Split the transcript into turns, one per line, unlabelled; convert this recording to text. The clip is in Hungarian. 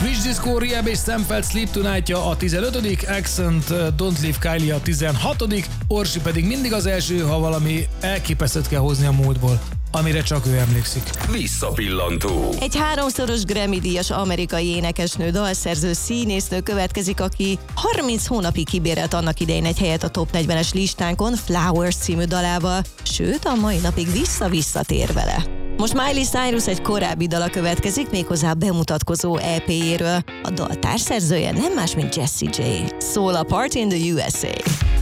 Switch Disco, Rehab és Stamfeld Sleep Tonight-ja a 15., Accent Don't Leave Kylie a 16., Orsi pedig mindig az első, ha valami elképesztőt kell hozni a múltból, amire csak ő emlékszik.
Visszapillantó.
Egy 3-szoros Grammy-díjas amerikai énekesnő, dalszerző, színésznő következik, aki 30 hónapig kibérelt annak idején egy helyet a Top 40-es listánkon Flowers című dalával, sőt a mai napig visszatér vele. Most Miley Cyrus egy korábbi dala következik, méghozzá a bemutatkozó EP-jéről. A dal társszerzője nem más, mint Jessie J. Szól a Party in the USA.